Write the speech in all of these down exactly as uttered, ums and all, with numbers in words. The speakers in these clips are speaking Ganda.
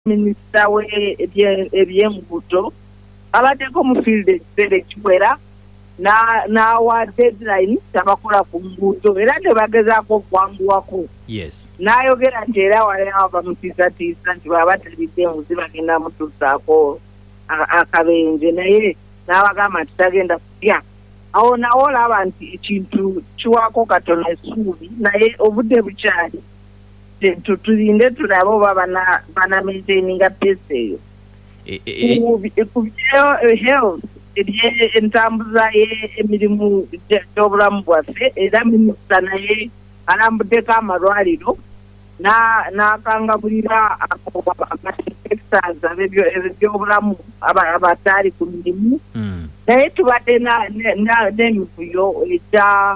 Minister we eby'enguudo abaddeko mu field ekiseera ekiwera n'awa deadline tabakola ku nguudo era tebagezaako okwanguwako. Yes. N'ayogera nti era waliwo bamutiisatiisa nti bw'aba talidde enguzi bagenda mutuusaako akabenje naye n'abagamba nti tagenda kutya. Awo nawo olaba nti ekintu kiwaako katono essuubi naye obudde bukyali tulinde tulabe oba bana maintaininga peace eyo. Ku health entambuza y'emirimu gy'obulamu bwaffe era minisita naye alambuddeko amalwaliro n'akangabulira sectors ebyobulamu abataali ku mirimu naye tubadde n'emivuyo ejja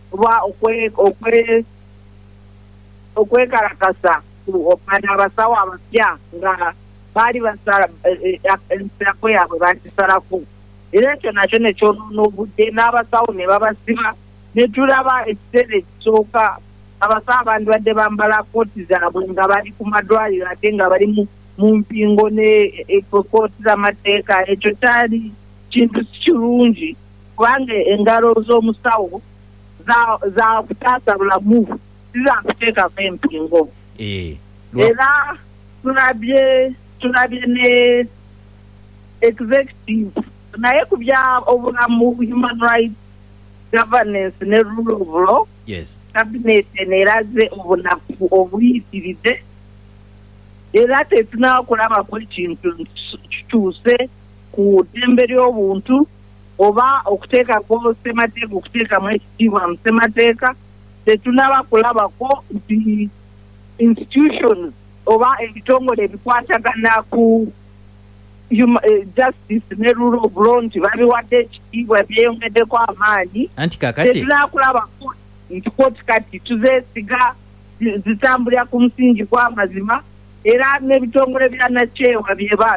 okwekalakasa okwana abasawo abapya nga baali ensako yaabwe bakisalako era ekyo nakyo nekyonoona obudde n'abasawo ne babasiba ne tulaba ekiseera ekisooka abasawo bandibadde bambala kooti zaabwe nga bali ku madwaliro ate nga bali mu mpingo ne kooti z'amateeka. Ekyo kyali kintu kirungi kubanga engalo z'omusawo za kutaasa bulamu sizakuteekako empingo. Era tulabye tulabye ne executive naye ku bya obulamu human rights governance ne rule of law. Yes. Cabinet neraze obunafu obuyitiridde era tetunakulabako ekintu kituuse ku ddembe ly'obuntu oba okuteekako ssemateeka okuteekamu ekitiibwa mu ssemateeka. Tetunaba kulabako nti institutions oba ebitongole ebikwatagana ku justice ne rule of law nti babiwadde ekitiibwa byeyongeddeko amaanyi. Anti kakati tetunakulabako nti kooti kati tuzeesiga zitambulira ku musingi gw'amazima era n'ebitongole bya nakyewa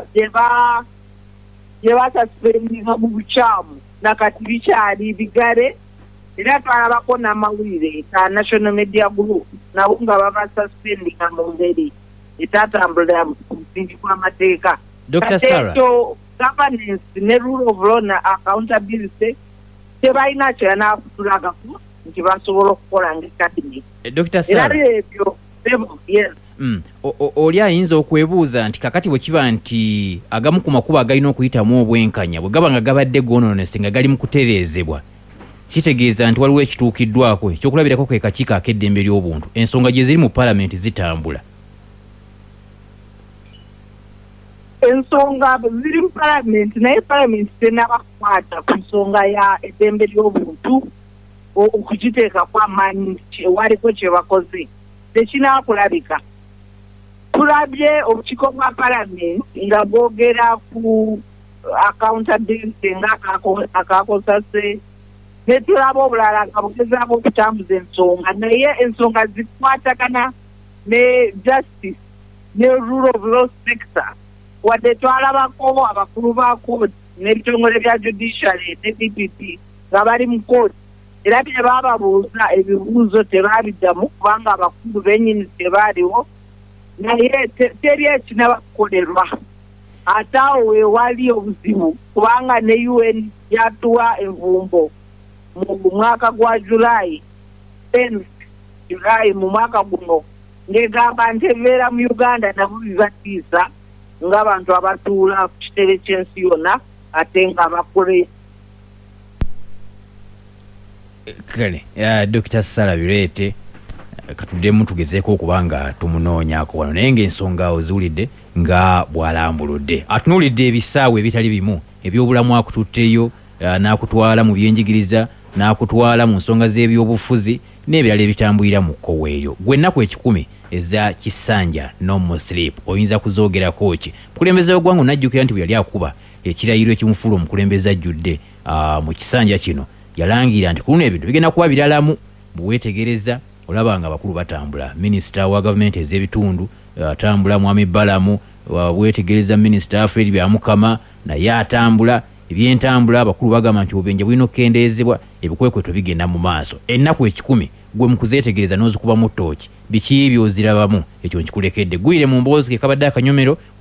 bye basasipendinga mu bukyamu nakati bikyali bigale era twalabako n'amawulire ka National Media Group nabo nga babasuspendinga mu ngeri etatambulira ku musingi gw'amateeka. Doctor Sarah, governance ne rule of law na accountability tebalina kyanakutulagako nti basobola okukola ng'ekadimi. Doctor Sarah, era ebyo yes. Mm. Oli ayinza okwebuuza nti kakati bwe kiba nti agamu ku makubo agalina okuyitamu obwenkanya bwe gaba nga gabadde gonoonese nga gali mu kutereezebwa kitegeeza nti waliwo ekituukiddwako ekyokulabirako ke kakiiko ak'eddembe ly'obuntu ensonga gye ziri mu paalamenti zitambula. Ensonga ziri mu paalamenti naye paalamenti tenabakukwata ku nsonga ya eddembe ly'obuntu okukiteekako amaanyi waliko kye bakoze tekinaakulabika. Tulabye obukiiko bwa paalamenti nga bwogera ku accountability nga akakosase ne tulaba obulala nga bugezaako okutambuza ensonga naye ensonga zikwatagana ne justice ne rule of law sector wadde twalabako abakulu ba kooti n'ebitongole bya judiciary ne D P P nga bali mu kooti era bye baababuuza ebibuuzo tebabiddamu kubanga abakulu bennyini tebaaliwo naye teri ekinabakukolerwa ate awo weewali obuzibu kubanga ne U N yatuwa envumbo mu mwaka gwa July tenth July mu mwaka guno ng'egamba nti ebibeera mu Uganda nabo bibatiisa ng'abantu abatuula ku kitere ky'ensi yonna ate nga bakole. Kale ya Doctor Sarah Birete katuddemu tugezeeko okuba nga tumunoonyaako wano naye ng'ensonga awo ziwulidde nga bw'alambuludde atunuulidde ebisaawe ebitali bimu ebyobulamu akututteyo n'akutwala mu byenjigiriza n'akutwala mu nsonga z'ebyobufuzi n'ebirala ebitambulira mu kkowe eryo. Gwe ennaku ekikumi eza Kisanja no more sleep oyinza kuzoogerako ki? Mukulembeze w'eggwanga onajjukira nti bwe yali akuba ekirayiro ekimufuula omukulembeze ajjudde mu Kisanja kino yalangira nti ku luno ebintu bigenda kuba biralamu bweweetegereza olaba nga abakulu batambula. Minisita wa gavumenti ez'ebitundu atambula Mwami Balamu, bweweetegereza Minisita Alfred Byamukama naye atambula. Ebyentambula abakulu bagamba nti obubenje bulina okukendeezebwa ebikwekweto bigenda mu maaso. Ennaku ekikumi gwe mu kuzeetegereza n'ozikubamu ttooki biki by'ozirabamu ekyo nkikulekedde gwire mu mboozi ke kabadde akanyomero